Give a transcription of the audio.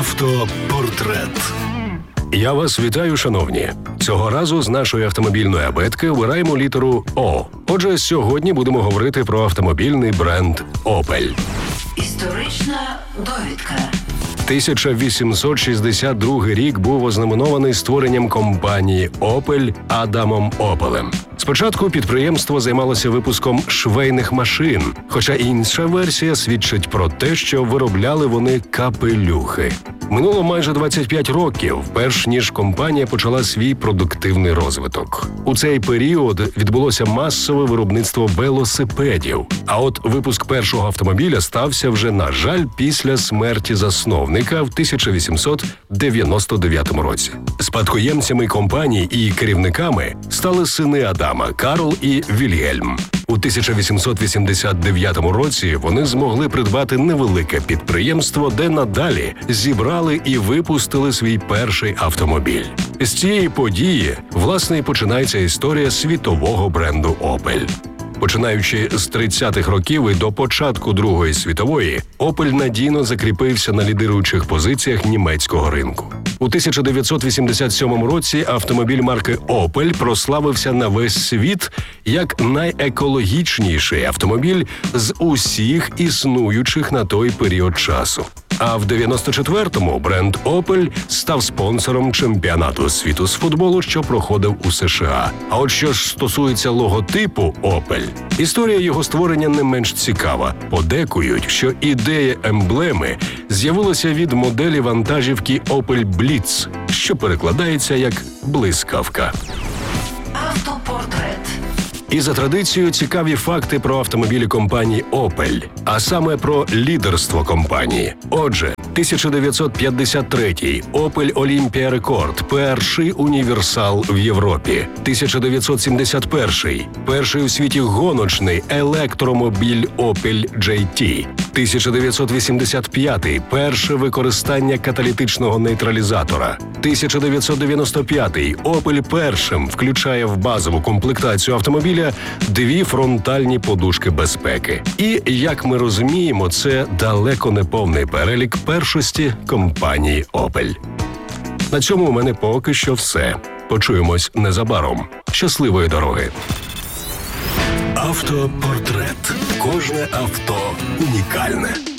Автопортрет. Я вас вітаю, шановні. Цього разу з нашої автомобільної абетки обираємо літеру О. Отже, сьогодні будемо говорити про автомобільний бренд Opel. Історична довідка. 1862 рік був ознаменований створенням компанії Opel Адамом Опелем. Спочатку підприємство займалося випуском швейних машин, хоча інша версія свідчить про те, що виробляли вони капелюхи. Минуло майже 25 років, перш ніж компанія почала свій продуктивний розвиток. У цей період відбулося масове виробництво велосипедів, а от випуск першого автомобіля стався вже, на жаль, після смерті засновника в 1899 році. Спадкоємцями компанії і керівниками стали сини Адама – Карл і Вільгельм. У 1889 році вони змогли придбати невелике підприємство, де надалі зібрали і випустили свій перший автомобіль. З цієї події, власне, і починається історія світового бренду Opel. Починаючи з 30-х років і до початку Другої світової, Opel надійно закріпився на лідируючих позиціях німецького ринку. У 1987 році автомобіль марки Opel прославився на весь світ як найекологічніший автомобіль з усіх існуючих на той період часу. А в 94-му бренд Opel став спонсором чемпіонату світу з футболу, що проходив у США. А от що ж стосується логотипу Opel, історія його створення не менш цікава. Подекують, що ідея емблеми з'явилася від моделі вантажівки Opel Blitz, що перекладається як «блискавка». Автопортрет. І за традицією цікаві факти про автомобілі компанії Opel, а саме про лідерство компанії. Отже, 1953 Opel Olympia Record – перший універсал в Європі. 1971 перший у світі гоночний електромобіль Opel GT. 1985 перше використання каталітичного нейтралізатора. 1995 Opel першим включає в базову комплектацію автомобіля дві фронтальні подушки безпеки. І, як ми розуміємо, це далеко не повний перелік першості компанії Opel. На цьому у мене поки що все. Почуємось незабаром. Щасливої дороги! Автопортрет. Кожне авто унікальне.